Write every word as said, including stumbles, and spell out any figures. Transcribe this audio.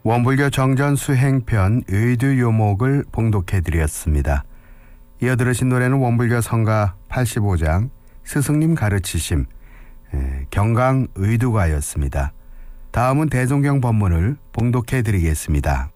원불교 정전 수행편 의두요목을 봉독해드렸습니다. 이어 들으신 노래는 원불교 성가 팔십오 장 스승님 가르치심 경강 의두가였습니다. 다음은 대종경 법문을 봉독해드리겠습니다.